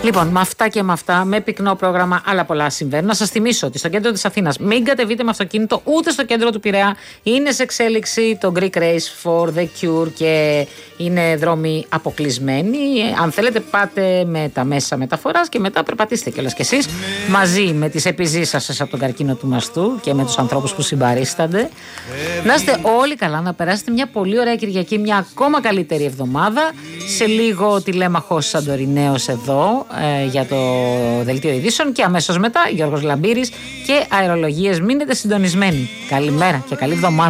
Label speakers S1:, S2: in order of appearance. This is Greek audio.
S1: Λοιπόν, με αυτά και με αυτά, με πυκνό πρόγραμμα, άλλα πολλά συμβαίνουν. Να σας θυμίσω ότι στο κέντρο της Αθήνας μην κατεβείτε με αυτοκίνητο ούτε στο κέντρο του Πειραιά. Είναι σε εξέλιξη το Greek Race for the Cure και είναι δρόμοι αποκλεισμένοι. Αν θέλετε, πάτε με τα μέσα μεταφοράς και μετά περπατήστε κιόλας κι εσείς μαζί με τις επιζήσασες από τον καρκίνο του μαστού και με τους ανθρώπους που συμπαρίστανται. Να είστε όλοι καλά, να περάσετε μια πολύ ωραία Κυριακή, μια ακόμα καλύτερη εβδομάδα. Σε λίγο τηλέμαχος Σαντορινέος εδώ για το Δελτίο Ειδήσεων και αμέσως μετά Γιώργος Λαμπύρης και αερολογίες. Μείνετε συντονισμένοι. Καλημέρα και καλή εβδομάδα.